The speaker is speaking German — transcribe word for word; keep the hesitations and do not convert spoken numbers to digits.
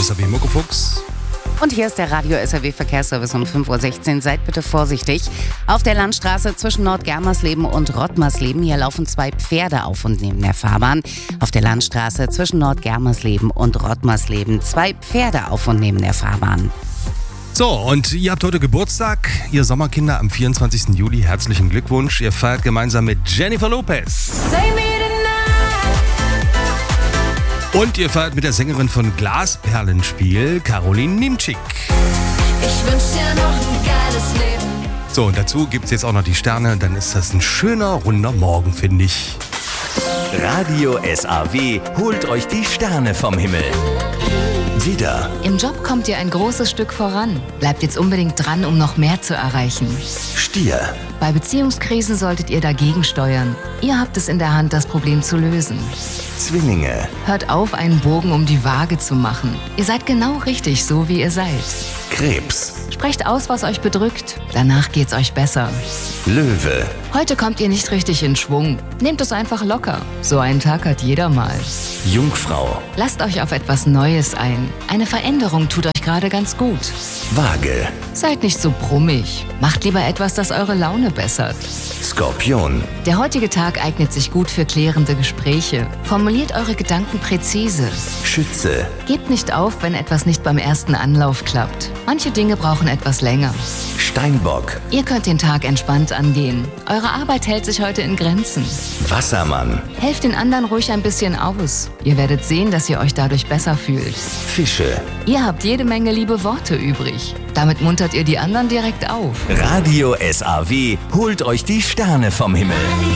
S A W Muckefuchs. Und hier ist der Radio S R W Verkehrsservice um fünf Uhr sechzehn. Seid bitte vorsichtig. Auf der Landstraße zwischen Nordgermersleben und Rottmarsleben, hier laufen zwei Pferde auf und neben der Fahrbahn. Auf der Landstraße zwischen Nordgermersleben und Rottmarsleben, zwei Pferde auf und neben der Fahrbahn. So, und ihr habt heute Geburtstag, ihr Sommerkinder, am vierundzwanzigsten Juli. Herzlichen Glückwunsch. Ihr feiert gemeinsam mit Jennifer Lopez. Und ihr feiert mit der Sängerin von Glasperlenspiel, Caroline Niemczyk. Ich wünsch dir noch ein geiles Leben. So, und dazu gibt's jetzt auch noch die Sterne. Dann ist das ein schöner, runder Morgen, finde ich. Radio S A W holt euch die Sterne vom Himmel. Widder, Im Job kommt ihr ein großes Stück voran. Bleibt jetzt unbedingt dran, um noch mehr zu erreichen. Stier, Bei Beziehungskrisen solltet ihr dagegen steuern. Ihr habt es in der Hand, das Problem zu lösen. Zwillinge, Hört auf, einen Bogen um die Waage zu machen. Ihr seid genau richtig, so wie ihr seid. Krebs, Sprecht aus, was euch bedrückt. Danach geht's euch besser. Löwe, Heute kommt ihr nicht richtig in Schwung. Nehmt es einfach locker. So einen Tag hat jeder mal. Jungfrau, Lasst euch auf etwas Neues ein. Eine Veränderung tut euch gerade ganz gut. Waage, Seid nicht so brummig. Macht lieber etwas, das eure Laune bessert. Skorpion, Der heutige Tag eignet sich gut für klärende Gespräche. Formuliert eure Gedanken präzise. Schütze, Gebt nicht auf, wenn etwas nicht beim ersten Anlauf klappt. Manche Dinge brauchen etwas länger. Steinbock, Ihr könnt den Tag entspannt angehen. Eure Arbeit hält sich heute in Grenzen. Wassermann, Helft den anderen ruhig ein bisschen aus. Ihr werdet sehen, dass ihr euch dadurch besser fühlt. Fische. Ihr habt jede Menge liebe Worte übrig. Damit muntert ihr die anderen direkt auf. Radio S A W holt euch die Sterne vom Himmel.